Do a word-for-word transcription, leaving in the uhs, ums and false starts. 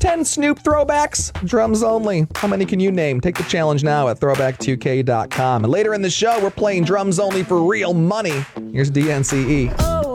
ten Snoop throwbacks, drums only. How many can you name? Take the challenge now at throwback two k dot com. And later in the show, we're playing drums only for real money. Here's D N C E.